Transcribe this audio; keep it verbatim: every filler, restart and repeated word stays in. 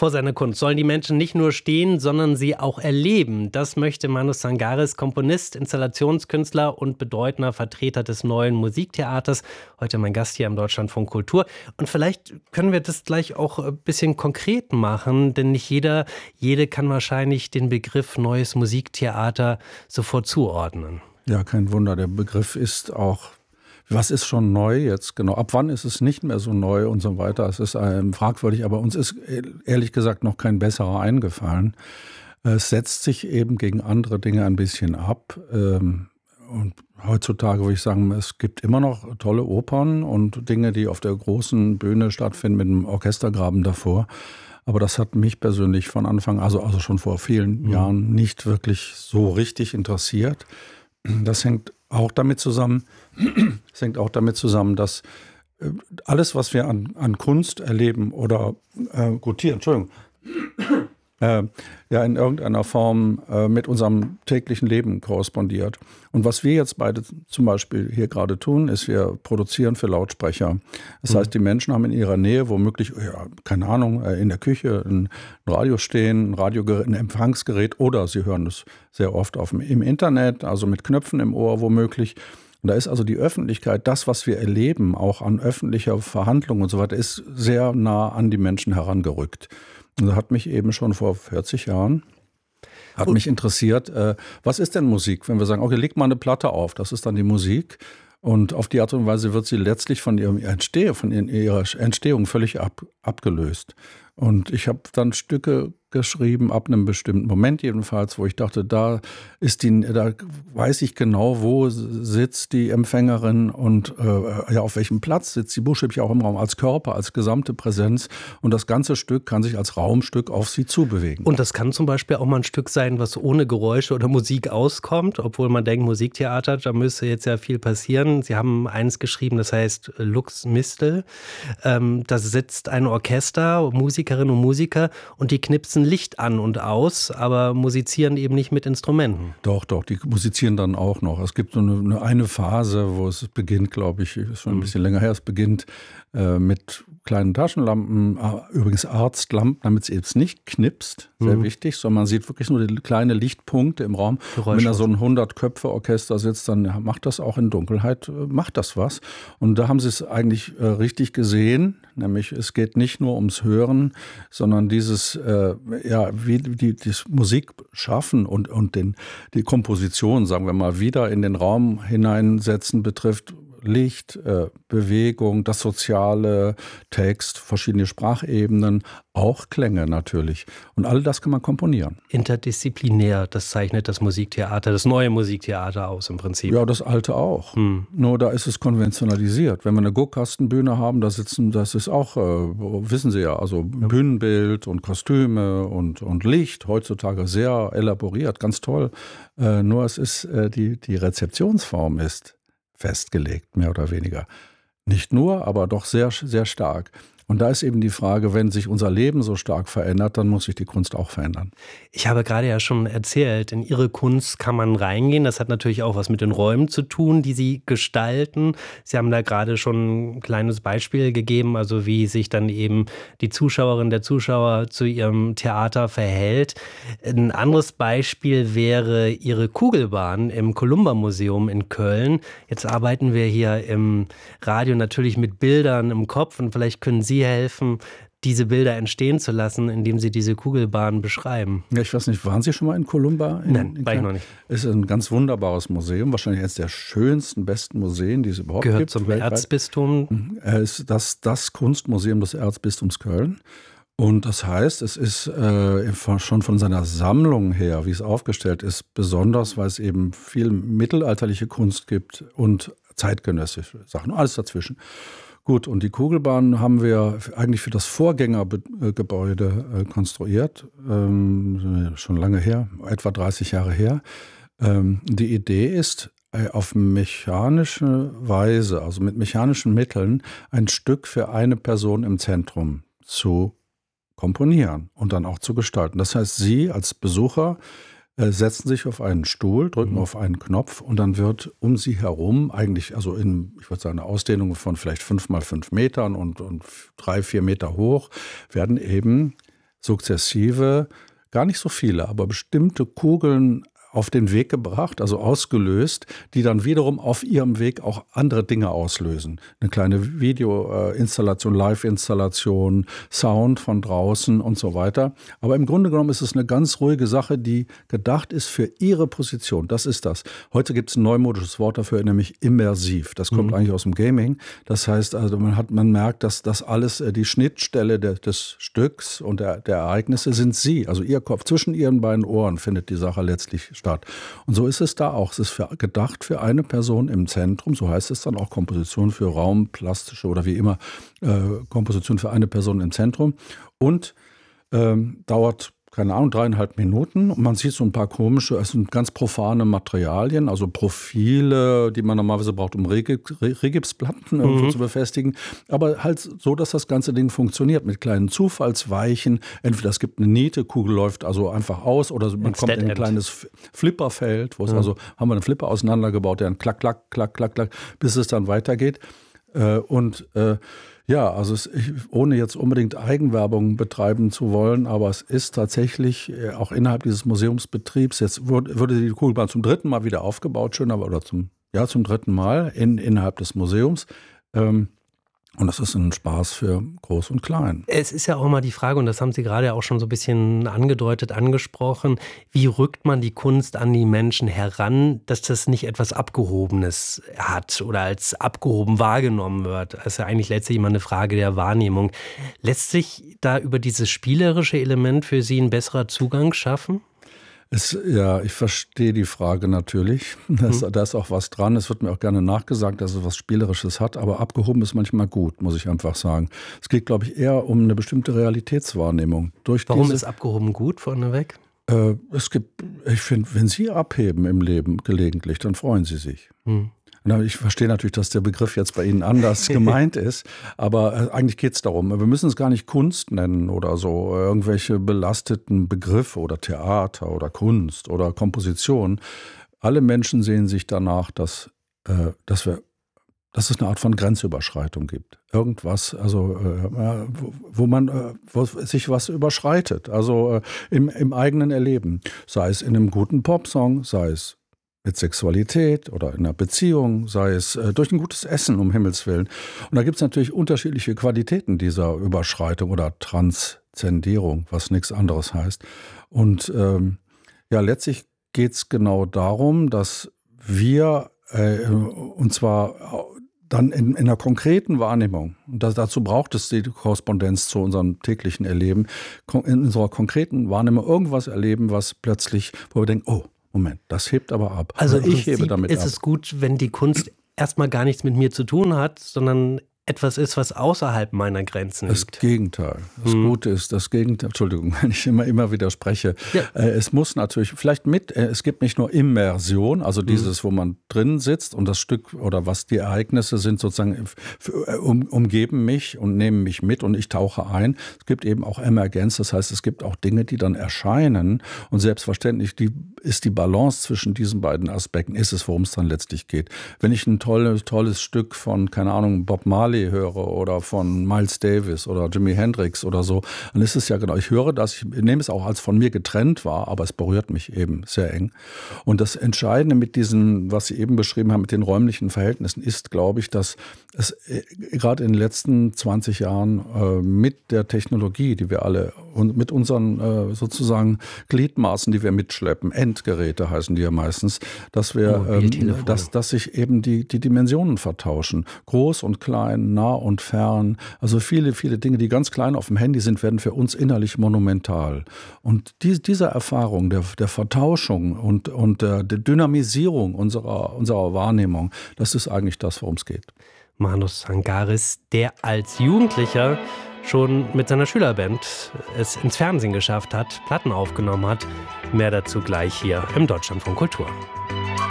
vor seiner Kunst sollen die Menschen nicht nur stehen, sondern sie auch erleben. Das möchte Manu Sangaris, Komponist, Installationskünstler und bedeutender Vertreter des neuen Musiktheaters, heute mein Gast hier im Deutschlandfunk Kultur. Und vielleicht können wir das gleich auch ein bisschen konkret machen, denn nicht jeder, jede kann wahrscheinlich den Begriff neues Musiktheater sofort zuordnen. Ja, kein Wunder. Der Begriff ist auch, was ist schon neu jetzt genau? Ab wann ist es nicht mehr so neu und so weiter? Es ist ähm, fragwürdig, aber uns ist ehrlich gesagt noch kein besserer eingefallen. Es setzt sich eben gegen andere Dinge ein bisschen ab. Ähm, und heutzutage würde ich sagen, es gibt immer noch tolle Opern und Dinge, die auf der großen Bühne stattfinden mit einem Orchestergraben davor. Aber das hat mich persönlich von Anfang, also, also schon vor vielen mhm. Jahren, nicht wirklich so richtig interessiert. Das hängt auch damit zusammen, das hängt auch damit zusammen, dass alles, was wir an, an Kunst erleben oder äh, gutieren, Entschuldigung, äh, ja in irgendeiner Form äh, mit unserem täglichen Leben korrespondiert. Und was wir jetzt beide zum Beispiel hier gerade tun, ist, wir produzieren für Lautsprecher. Das mhm. heißt, die Menschen haben in ihrer Nähe womöglich, ja, keine Ahnung, in der Küche ein Radio stehen, ein Radiogerät, ein Empfangsgerät, oder sie hören es sehr oft auf dem, im Internet, also mit Knöpfen im Ohr womöglich. Und da ist also die Öffentlichkeit, das, was wir erleben, auch an öffentlicher Verhandlung und so weiter, ist sehr nah an die Menschen herangerückt. Und das hat mich eben schon vor vierzig Jahren, hat mich interessiert, äh, was ist denn Musik? Wenn wir sagen, okay, leg mal eine Platte auf, das ist dann die Musik. Und auf die Art und Weise wird sie letztlich von, ihrem Entsteh- von ihrer Entstehung völlig ab, abgelöst. Und ich habe dann Stücke geschrieben, ab einem bestimmten Moment jedenfalls, wo ich dachte, da ist die, da weiß ich genau, wo sitzt die Empfängerin und äh, ja, auf welchem Platz sitzt sie buchstäblich auch im Raum, als Körper, als gesamte Präsenz. Und das ganze Stück kann sich als Raumstück auf sie zubewegen. Und das kann zum Beispiel auch mal ein Stück sein, was ohne Geräusche oder Musik auskommt, obwohl man denkt, Musiktheater, da müsste jetzt ja viel passieren. Sie haben eins geschrieben, das heißt Lux Mistel. Ähm, da sitzt ein Orchester, Musikerinnen und Musiker, und die knipsen Licht an und aus, aber musizieren eben nicht mit Instrumenten. Doch, doch, die musizieren dann auch noch. Es gibt so eine, eine Phase, wo es beginnt, glaube ich, ist schon ein bisschen länger her, es beginnt äh, mit kleinen Taschenlampen, übrigens Arztlampen, damit es jetzt nicht knipst, sehr mhm. wichtig, sondern man sieht wirklich nur die kleine Lichtpunkte im Raum. Wenn da so ein hundert-Köpfe-Orchester sitzt, dann macht das auch in Dunkelheit, macht das was. Und da haben sie es eigentlich äh, richtig gesehen, nämlich es geht nicht nur ums Hören, sondern dieses, äh, ja, wie die, die Musik schaffen und, und den, die Komposition, sagen wir mal, wieder in den Raum hineinsetzen betrifft, Licht, äh, Bewegung, das Soziale, Text, verschiedene Sprachebenen, auch Klänge natürlich. Und all das kann man komponieren. Interdisziplinär, das zeichnet das Musiktheater, das neue Musiktheater aus im Prinzip. Ja, das alte auch. Hm. Nur da ist es konventionalisiert. Wenn wir eine Guckkastenbühne haben, da sitzen, das ist auch, äh, wissen Sie ja, also ja. Bühnenbild und Kostüme und, und Licht, heutzutage sehr elaboriert, ganz toll. Äh, nur es ist, äh, die, die Rezeptionsform ist festgelegt, mehr oder weniger. Nicht nur, aber doch sehr, sehr stark. Und da ist eben die Frage, wenn sich unser Leben so stark verändert, dann muss sich die Kunst auch verändern. Ich habe gerade ja schon erzählt, in Ihre Kunst kann man reingehen. Das hat natürlich auch was mit den Räumen zu tun, die Sie gestalten. Sie haben da gerade schon ein kleines Beispiel gegeben, also wie sich dann eben die Zuschauerin, der Zuschauer zu Ihrem Theater verhält. Ein anderes Beispiel wäre Ihre Kugelbahn im Columba-Museum in Köln. Jetzt arbeiten wir hier im Radio natürlich mit Bildern im Kopf und vielleicht können Sie helfen, diese Bilder entstehen zu lassen, indem Sie diese Kugelbahn beschreiben. Ja, ich weiß nicht, waren Sie schon mal in Columba? In, Nein, in war ich noch nicht. Es ist ein ganz wunderbares Museum, wahrscheinlich eines der schönsten, besten Museen, die es überhaupt Gehört gibt. Gehört zum weltweit. Erzbistum. Es ist das, das Kunstmuseum des Erzbistums Köln. Und das heißt, es ist äh, schon von seiner Sammlung her, wie es aufgestellt ist, besonders, weil es eben viel mittelalterliche Kunst gibt und zeitgenössische Sachen, alles dazwischen. Gut, und die Kugelbahn haben wir eigentlich für das Vorgängergebäude äh, konstruiert, ähm, schon lange her, etwa dreißig Jahre her. Ähm, die Idee ist, äh, auf mechanische Weise, also mit mechanischen Mitteln, ein Stück für eine Person im Zentrum zu komponieren und dann auch zu gestalten. Das heißt, Sie als Besucher setzen sich auf einen Stuhl, drücken mhm. auf einen Knopf und dann wird um sie herum eigentlich, also in, ich würde sagen, eine Ausdehnung von vielleicht fünf mal fünf Metern und, und drei, vier Meter hoch, werden eben sukzessive, gar nicht so viele, aber bestimmte Kugeln auf den Weg gebracht, also ausgelöst, die dann wiederum auf ihrem Weg auch andere Dinge auslösen. Eine kleine Videoinstallation, Live-Installation, Sound von draußen und so weiter. Aber im Grunde genommen ist es eine ganz ruhige Sache, die gedacht ist für ihre Position. Das ist das. Heute gibt es ein neumodisches Wort dafür, nämlich immersiv. Das kommt mhm. eigentlich aus dem Gaming. Das heißt, also man hat, man merkt, dass das alles, die Schnittstelle der, des Stücks und der, der Ereignisse sind sie. Also ihr Kopf, zwischen ihren beiden Ohren findet die Sache letztlich statt. Und so ist es da auch. Es ist für, gedacht für eine Person im Zentrum, so heißt es dann auch Komposition für Raum, plastische oder wie immer, äh, Komposition für eine Person im Zentrum. Und ähm, dauert, keine Ahnung, dreieinhalb Minuten. Und man sieht so ein paar komische, es sind ganz profane Materialien, also Profile, die man normalerweise braucht, um Regipsplatten irgendwo mhm. zu befestigen. Aber halt so, dass das ganze Ding funktioniert mit kleinen Zufallsweichen. Entweder es gibt eine Niete, Kugel läuft also einfach aus oder man It's kommt in ein kleines Flipperfeld, wo es mhm. also, haben wir einen Flipper auseinandergebaut, der ein klack, klack, klack, klack, klack, bis es dann weitergeht. Äh, und äh, Ja, also es, ich, ohne jetzt unbedingt Eigenwerbung betreiben zu wollen, aber es ist tatsächlich äh, auch innerhalb dieses Museumsbetriebs, jetzt wurde, wurde die Kugelbahn zum dritten Mal wieder aufgebaut, schön, aber oder zum, ja, zum dritten Mal in, innerhalb des Museums. Ähm, Und das ist ein Spaß für Groß und Klein. Es ist ja auch mal die Frage, und das haben Sie gerade auch schon so ein bisschen angedeutet, angesprochen, wie rückt man die Kunst an die Menschen heran, dass das nicht etwas Abgehobenes hat oder als abgehoben wahrgenommen wird? Das ist ja eigentlich letztlich immer eine Frage der Wahrnehmung. Lässt sich da über dieses spielerische Element für Sie ein besserer Zugang schaffen? Es, ja, ich verstehe die Frage natürlich. Das, mhm. Da ist auch was dran. Es wird mir auch gerne nachgesagt, dass es was Spielerisches hat. Aber abgehoben ist manchmal gut, muss ich einfach sagen. Es geht, glaube ich, eher um eine bestimmte Realitätswahrnehmung. Durch Warum diese, ist abgehoben gut vorneweg? Äh, es gibt, ich finde, wenn Sie abheben im Leben gelegentlich, dann freuen Sie sich. Mhm. Ich verstehe natürlich, dass der Begriff jetzt bei Ihnen anders gemeint ist, aber eigentlich geht es darum, wir müssen es gar nicht Kunst nennen oder so, irgendwelche belasteten Begriffe oder Theater oder Kunst oder Komposition. Alle Menschen sehen sich danach, dass, äh, dass, wir, dass es eine Art von Grenzüberschreitung gibt. Irgendwas, also äh, wo, wo man äh, wo sich was überschreitet, also äh, im, im eigenen Erleben. Sei es in einem guten Popsong, sei es mit Sexualität oder in einer Beziehung, sei es äh, durch ein gutes Essen, um Himmels Willen. Und da gibt es natürlich unterschiedliche Qualitäten dieser Überschreitung oder Transzendierung, was nichts anderes heißt. Und ähm, ja, letztlich geht es genau darum, dass wir, äh, und zwar dann in, in einer konkreten Wahrnehmung, und das, dazu braucht es die Korrespondenz zu unserem täglichen Erleben, in unserer konkreten Wahrnehmung irgendwas erleben, was plötzlich, wo wir denken, oh, Moment, das hebt aber ab. Also ich hebe damit ab. Ist es gut, wenn die Kunst erstmal gar nichts mit mir zu tun hat, sondern etwas ist, was außerhalb meiner Grenzen liegt. Das Gegenteil. Das hm. Gute ist das Gegenteil. Entschuldigung, wenn ich immer, immer widerspreche. Ja. Äh, es muss natürlich vielleicht mit, äh, es gibt nicht nur Immersion, also dieses, hm. wo man drin sitzt und das Stück oder was die Ereignisse sind, sozusagen für, um, umgeben mich und nehmen mich mit und ich tauche ein. Es gibt eben auch Emergenz, das heißt, es gibt auch Dinge, die dann erscheinen und selbstverständlich die, ist die Balance zwischen diesen beiden Aspekten, ist es, worum es dann letztlich geht. Wenn ich ein tolles, tolles Stück von, keine Ahnung, Bob Marley höre oder von Miles Davis oder Jimi Hendrix oder so, dann ist es ja genau, ich höre das, ich nehme es auch als von mir getrennt wahr, aber es berührt mich eben sehr eng. Und das Entscheidende mit diesen, was Sie eben beschrieben haben, mit den räumlichen Verhältnissen ist, glaube ich, dass es gerade in den letzten zwanzig Jahren äh, mit der Technologie, die wir alle und mit unseren äh, sozusagen Gliedmaßen, die wir mitschleppen, Endgeräte heißen die ja meistens, dass wir, ähm, dass, dass sich eben die, die Dimensionen vertauschen. Groß und klein, nah und fern. Also viele, viele Dinge, die ganz klein auf dem Handy sind, werden für uns innerlich monumental. Und die, diese Erfahrung der, der Vertauschung und, und der, der Dynamisierung unserer, unserer Wahrnehmung, das ist eigentlich das, worum es geht. Manus Angaris, der als Jugendlicher schon mit seiner Schülerband es ins Fernsehen geschafft hat, Platten aufgenommen hat. Mehr dazu gleich hier im Deutschlandfunk Kultur.